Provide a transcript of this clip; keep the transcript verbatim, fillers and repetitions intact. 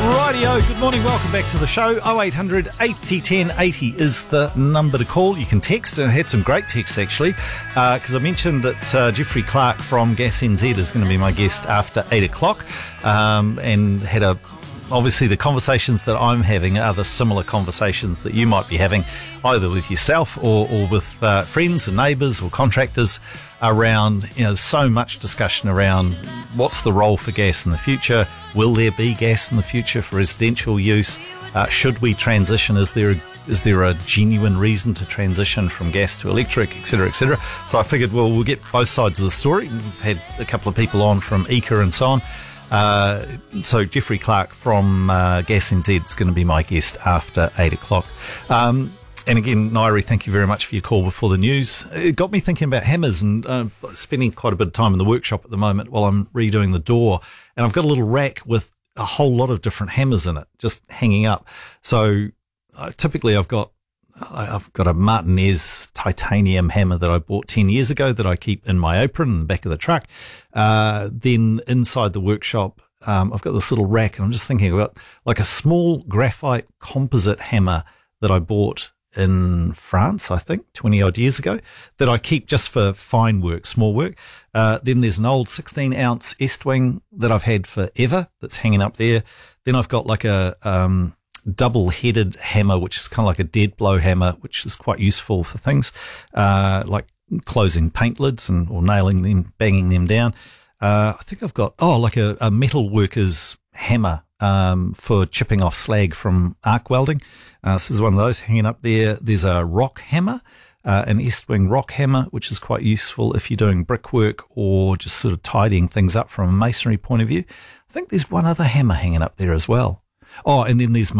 Rightio, good morning, welcome back to the show. oh eight hundred eighty ten eighty is the number to call. You can text, and I had some great texts actually, because uh, I mentioned that uh, Jeffrey Clark from Gas N Z is going to be my guest after eight o'clock, um, and had a obviously the conversations that I'm having are the similar conversations that you might be having, either with yourself or, or with uh, friends and neighbours or contractors around, you know, so much discussion around what's the role for gas in the future. Will there be gas in the future for residential use? Uh, should we transition? Is there a, is there a genuine reason to transition from gas to electric, et cetera, et cetera? So I figured, well, we'll get both sides of the story. We've had a couple of people on from E C A and so on. Uh, so Jeffrey Clark from uh, Gas N Z is going to be my guest after eight o'clock. Um, and again, Nairi, thank you very much for your call before the news. It got me thinking about hammers, and uh, spending quite a bit of time in the workshop at the moment while I'm redoing the door. And I've got a little rack with a whole lot of different hammers in it, just hanging up. So uh, typically I've got I've got a Martinez titanium hammer that I bought ten years ago that I keep in my apron in the back of the truck. Uh, then inside the workshop, um, I've got this little rack, and I'm just thinking about like a small graphite composite hammer that I bought in France, I think, twenty odd years ago, that I keep just for fine work, small work. Uh, then there's an old sixteen ounce Estwing that I've had forever that's hanging up there. Then I've got like a, um, double-headed hammer, which is kind of like a dead blow hammer, which is quite useful for things uh, like closing paint lids and or nailing them, banging them down. Uh, I think I've got oh, like a, a metal worker's hammer um, for chipping off slag from arc welding. Uh, this is one of those hanging up there. There's a rock hammer, uh, an Estwing rock hammer, which is quite useful if you're doing brickwork or just sort of tidying things up from a masonry point of view. I think there's one other hammer hanging up there as well. Oh, and then there's